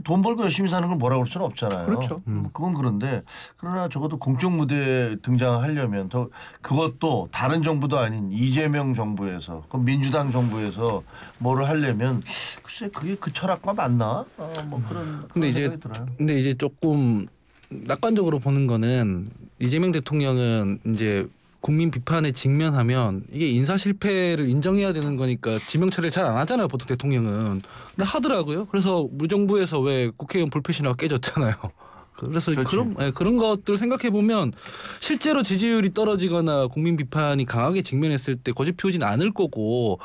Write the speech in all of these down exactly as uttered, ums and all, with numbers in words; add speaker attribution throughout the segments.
Speaker 1: 돈 벌고 열심히 사는 걸 뭐라고 할 수는 없잖아요.
Speaker 2: 그렇죠.
Speaker 1: 음. 그건 그런데 그러나 적어도 공적 무대에 등장하려면 더 그것도 다른 정부도 아닌 이재명 정부에서 그 민주당 정부에서 뭐를 하려면 글쎄 그게 그 철학과 맞나? 어, 뭐 그런
Speaker 3: 근데 이제
Speaker 1: 생각이 들어요.
Speaker 3: 근데 이제 조금 낙관적으로 보는 거는 이재명 대통령은 이제 국민 비판에 직면하면 이게 인사 실패를 인정해야 되는 거니까 지명 처리를 잘 안 하잖아요. 보통 대통령은. 근데 하더라고요. 그래서 무정부에서 왜 국회의원 불패신화가 깨졌잖아요. 그래서
Speaker 1: 그렇지.
Speaker 3: 그런 네, 그런 것들 생각해 보면 실제로 지지율이 떨어지거나 국민 비판이 강하게 직면했을 때 고집 피우진 않을 거고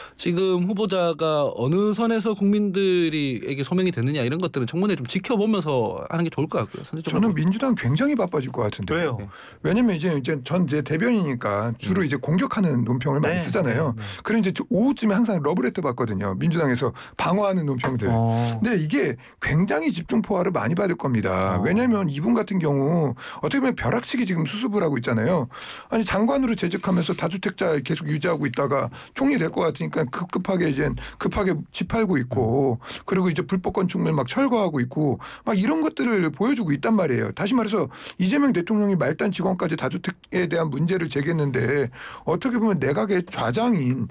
Speaker 3: 지금 후보자가 어느 선에서 국민들에게 소명이 됐느냐 이런 것들은 청문회 좀 지켜보면서 하는 게 좋을 것 같고요. 선제적으로.
Speaker 4: 저는 민주당 굉장히 바빠질 것 같은데.
Speaker 2: 왜요?
Speaker 3: 네.
Speaker 4: 왜냐면 이제 이제 전 이제 대변이니까 주로 이제 공격하는 논평을 많이
Speaker 2: 네,
Speaker 4: 쓰잖아요.
Speaker 2: 네, 네.
Speaker 4: 그럼 이제 오후쯤에 항상 러브레터 봤거든요. 민주당에서 방어하는 논평들.
Speaker 2: 어.
Speaker 4: 근데 이게 굉장히 집중 포화를 많이 받을 겁니다.
Speaker 2: 어.
Speaker 4: 왜냐하면 이분 같은 경우 어떻게 보면 벼락치기 지금 수습을 하고 있잖아요. 아니 장관으로 재직하면서 다주택자 계속 유지하고 있다가 총리 될 것 같으니까 급급하게 이제 급하게 집 팔고 있고 그리고 이제 불법 건축물 막 철거하고 있고 막 이런 것들을 보여주고 있단 말이에요. 다시 말해서 이재명 대통령이 말단 직원까지 다주택에 대한 문제를 제기했는데 어떻게 보면 내각의 좌장인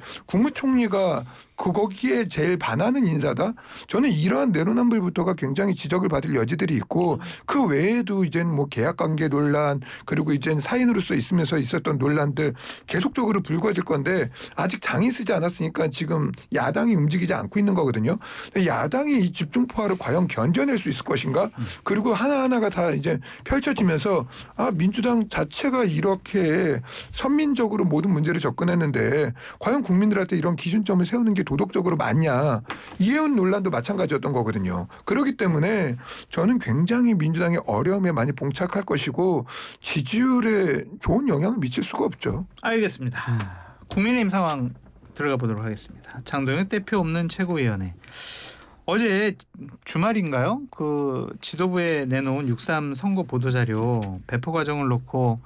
Speaker 4: 국무총리가 그 거기에 제일 반하는 인사다. 저는 이러한 내로남불부터가 굉장히 지적을 받을 여지들이 있고 그 외에도 이제 뭐 계약관계 논란 그리고 이제 사인으로서 있으면서 있었던 논란들 계속적으로 불거질 건데 아직 장이 쓰지 않았으니까 지금 야당이 움직이지 않고 있는 거거든요. 야당이 이 집중포화를 과연 견뎌낼 수 있을 것인가? 그리고 하나하나가 다 이제 펼쳐지면서 아 민주당 자체가 이렇게 선민적으로 모든 문제를 접근했는데 과연 국민들한테 이런 기준점을 세우는 게 도덕적으로 맞냐. 이해운 논란도 마찬가지였던 거거든요. 그렇기 때문에 저는 굉장히 민주당의 어려움에 많이 봉착할 것이고 지지율에 좋은 영향을 미칠 수가 없죠.
Speaker 2: 알겠습니다. 음. 국민의힘 상황 들어가 보도록 하겠습니다. 장동혁 대표 없는 최고위원회. 어제 주말인가요? 그 지도부에 내놓은 육삼 선거 보도자료 배포 과정을 놓고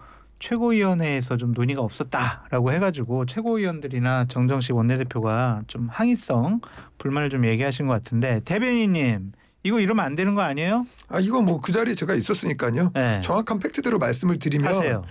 Speaker 2: 최고위원회에서 좀 논의가 없었다라고 해가지고 최고위원들이나 정정식 원내대표가 좀 항의성 불만을 좀 얘기하신 것 같은데 대변인님 이거 이러면 안 되는 거 아니에요?
Speaker 4: 아 이거 뭐 그 자리에 제가 있었으니까요.
Speaker 2: 네.
Speaker 4: 정확한 팩트대로 말씀을 드리면
Speaker 2: 하세요.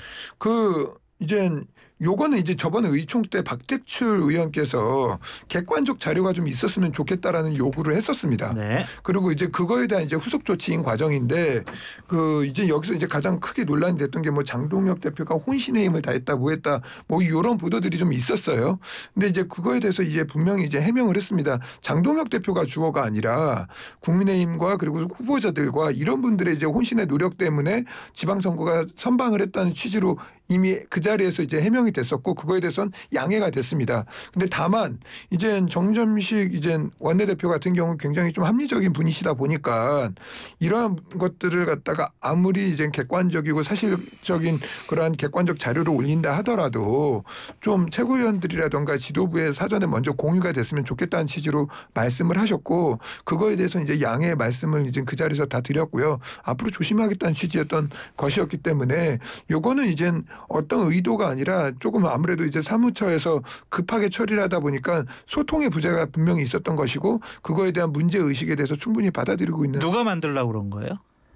Speaker 4: 그 이제 요거는 이제 저번에 의총 때 박택출 의원께서 객관적 자료가 좀 있었으면 좋겠다라는 요구를 했었습니다.
Speaker 2: 네.
Speaker 4: 그리고 이제 그거에 대한 이제 후속 조치인 과정인데 그 이제 여기서 이제 가장 크게 논란이 됐던 게 뭐 장동혁 대표가 혼신의 힘을 다했다 뭐 했다 뭐 이런 보도들이 좀 있었어요. 근데 이제 그거에 대해서 이제 분명히 이제 해명을 했습니다. 장동혁 대표가 주어가 아니라 국민의힘과 그리고 후보자들과 이런 분들의 이제 혼신의 노력 때문에 지방선거가 선방을 했다는 취지로 이미 그 자리에서 이제 해명이 됐었고 그거에 대해서는 양해가 됐습니다. 근데 다만 이제 정점식 이제 원내대표 같은 경우 굉장히 좀 합리적인 분이시다 보니까 이러한 것들을 갖다가 아무리 이제 객관적이고 사실적인 그러한 객관적 자료를 올린다 하더라도 좀 최고위원들이라든가 지도부에 사전에 먼저 공유가 됐으면 좋겠다는 취지로 말씀을 하셨고 그거에 대해서 이제 양해의 말씀을 이제 그 자리에서 다 드렸고요. 앞으로 조심하겠다는 취지였던 것이었기 때문에 요거는 이제 어떤 의도가 아니라 조금 아무래도 이제 사무처에서 급하게 처리를 하다 보니까 소통의 부재가 분명히 있었던 것이고 그거에 대한 문제 의식에 대해서 충분히 받아들이고 있는.
Speaker 2: 누가 만들려고 그런 거예요?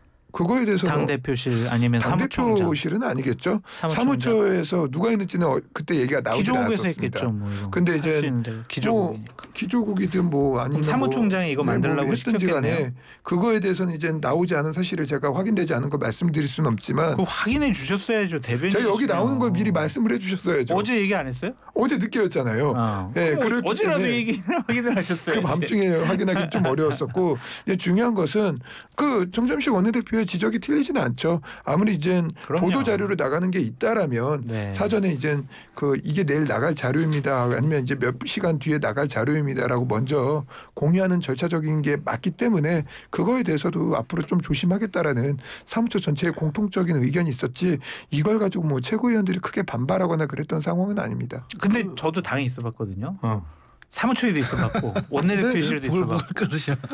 Speaker 4: 그거에 대해서
Speaker 2: 당 대표실 아니면 사무총장.
Speaker 4: 당대표실은 아니겠죠.
Speaker 2: 사무총장.
Speaker 4: 사무처에서 누가 있는지는 그때 얘기가 나오지 않았었습니다.
Speaker 2: 있겠죠. 뭐
Speaker 4: 근데 이제
Speaker 2: 기조국이니까.
Speaker 4: 뭐 기조국이든 뭐 아니면
Speaker 2: 사무총장이 이거 만들려고
Speaker 4: 뭐 했든지 간에
Speaker 2: 시켰겠네요.
Speaker 4: 그거에 대해서는 이제 나오지 않은 사실을 제가 확인되지 않은 걸 말씀드릴 수는 없지만
Speaker 2: 그 확인해 주셨어야죠. 대변인.
Speaker 4: 제가 여기 나오는 걸 미리 말씀을 해주셨어야죠.
Speaker 2: 어제 얘기 안 했어요?
Speaker 4: 어제 늦게였잖아요.
Speaker 2: 어.
Speaker 4: 예, 그렇기
Speaker 2: 어제라도
Speaker 4: 때문에
Speaker 2: 얘기 확인을 하셨어요.
Speaker 4: 그 밤중에 확인하기 좀 어려웠었고 이제 중요한 것은 그 정점식 원내대표의 지적이 틀리지는 않죠. 아무리 이제 보도 자료로 나가는 게 있다라면
Speaker 2: 네.
Speaker 4: 사전에 이제 그 이게 내일 나갈 자료입니다. 아니면 이제 몇 시간 뒤에 나갈 자료입니다라고 먼저 공유하는 절차적인 게 맞기 때문에 그거에 대해서도 앞으로 좀 조심하겠다라는 사무처 전체의 공통적인 의견이 있었지 이걸 가지고 뭐 최고위원들이 크게 반발하거나 그랬던 상황은 아닙니다.
Speaker 2: 근데 그, 저도 당에 있어봤거든요.
Speaker 4: 어.
Speaker 2: 사무처에도 있어봤고 원내대표실에도 있어봤고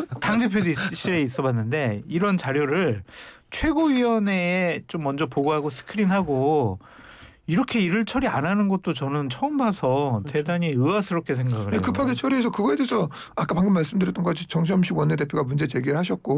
Speaker 2: 당대표실에 있어봤는데 이런 자료를 최고위원회에 좀 먼저 보고하고 스크린하고 이렇게 일을 처리 안 하는 것도 저는 처음 봐서 대단히 의아스럽게 생각을 해요.
Speaker 4: 급하게 처리해서 그거에 대해서 아까 방금 말씀드렸던 것처럼 정점식 원내대표가 문제 제기를 하셨고